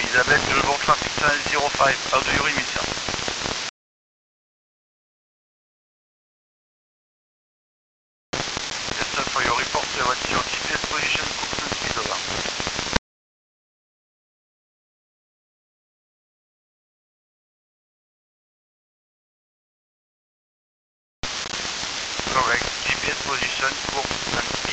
Elizabeth, Global Traffic Channel 05. How do you read me, sir? Yes, sir, for your report, what's your GPS position, course and speed, over? Correct. GPS position, course and speed.